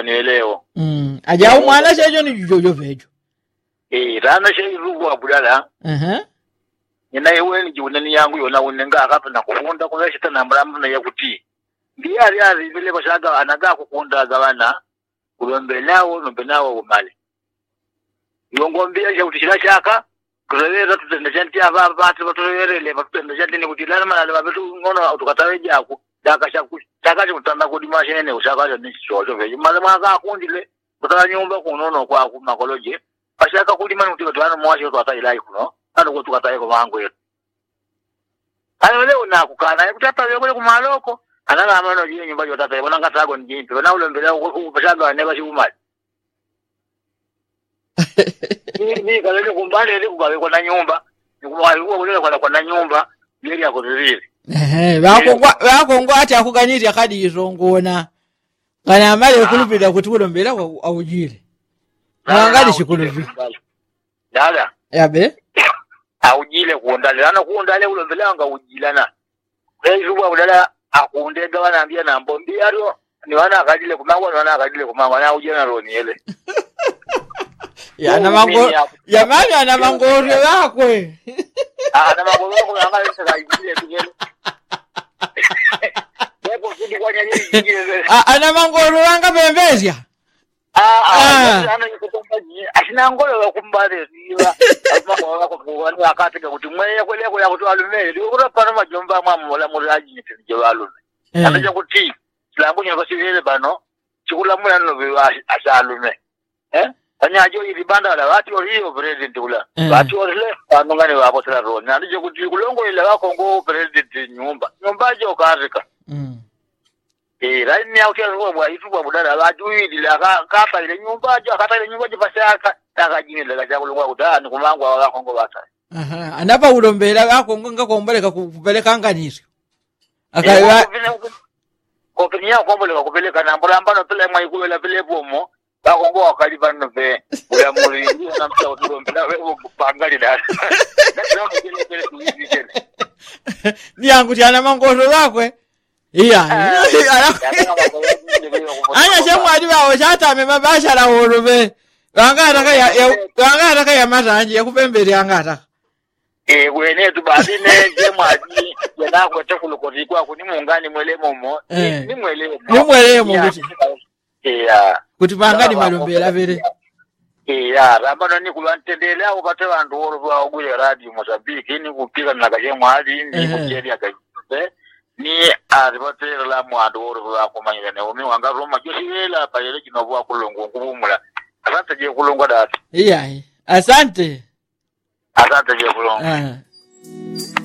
nielewa aja umwana chejo ni jojo vejo rana she rugo abulala nyina yewe ni jiunani yangu yona unenga akapa na kufunda kwa shita na mramu na yakuti ndiye ali vile bashaga anaga kukunda gabana kulombe nawo umali yongombia je utishira shaka kurewera tutenda janti aba abantu batowerele batenda janti ni kutilana mala babetu ngono tukatawe jako dakaje mutanda kodi mashine ushakaje ni chocho veje mala maka akundile kutala nyumba kunono kwa makoloje ashaka kulima ni mutibatu mwashi twata ilai kuno ando ko tukataye ko mango yetu ayo leo na kukana kutata yobole kumaloko anala amano je nyumba yotata yobona ngatago njimpe bana ulombela ubashaga waneba shimali ni kalele kumbale ile kugawe kwa nyumba nikumwalikuwa kwa na nyumba yeli yako zili bako ngwati akuganyiti akadi izongona kana amale kulupira kuti ulombela awujile ngangali shikuluvi dada yabe awujile kuondalana ulombela nga ujilana ezuba ulala akundega wanaambia na mbombi alo ni wana akadile kumangwa na ujena roni ele ana mango yamani ana mangoro yakwe ana mangoro yako angalia sasa hivi tugele yebo kidi kwa nyinyi ana mangoro wanga bembezia ana yukotombaji ashina ngolo wakumbale niwa mangoro wako kwa akateka kuti mweya kwele kwa kuti alume ndikura pana majomba mwamola muraji nitije walume anaje kuti silangu nyako sivile bano chikula mwana no ashalume anyajo ilibanda la watu walio president ula watu wale anongane wapo tena ro na ndiye kuti kulongo ile wako ngo president nyumba jo karika right now kia ngo bwa itu bwa budala watu ile akapa ile nyumba jo akata ile nyumba jipasaka takajini la kaja kulongo kudani kumangu wako ngo bata anapa ulombela wako ngo ngakomboleka kupeleka nganisho akaiwa kopinia komboleka kupeleka na mbona pele mwaikuela pele bomo bakongo wakaliba nove ya muri na msa utulombela wewe kupangali da ni yangu tiana mangoro wakwe iya anya chemwadi bawo chatame mabasha la horobe wanga ya mazanje yakupembere angata wene tubadine chemwadi yana kwete kulukotiko kuni mungani mwelemo mo ni mwelemo kuti pangani malombela vere ramano ni kulantendela ukate vandu woro kwa uguye radio Mozambique ni kupika na kaje mwali ni kujeri akaje ni aribotera la mwandu woro kwa kumanyira ne umi wanga roma josivela payele kinovuwa kulongo ngumula asante je kulongo dati asante je kulongo